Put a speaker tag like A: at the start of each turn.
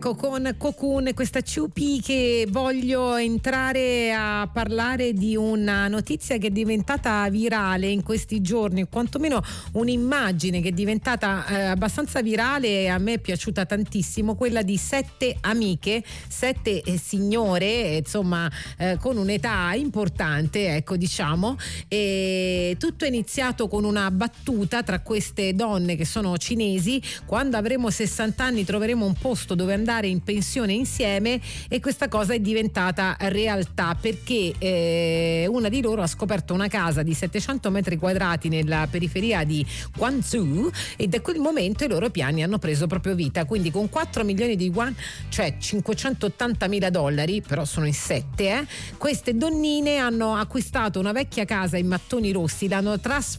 A: Ecco, con Cocoon, questa CUP, che voglio entrare a parlare di una notizia che è diventata virale in questi giorni, o quantomeno un'immagine che è diventata abbastanza virale e a me è piaciuta tantissimo, quella di 7 amiche, 7 signore, insomma, con un'età importante, ecco, diciamo, e tutto è iniziato con una battuta tra queste donne che sono cinesi: quando avremo 60 anni troveremo un posto dove andare in pensione insieme. E questa cosa è diventata realtà perché una di loro ha scoperto una casa di 700 metri quadrati nella periferia di Guangzhou, e da quel momento i loro piani hanno preso proprio vita. Quindi con 4 milioni di yuan, cioè $580.000, però sono in 7, queste donnine hanno acquistato una vecchia casa in mattoni rossi, l'hanno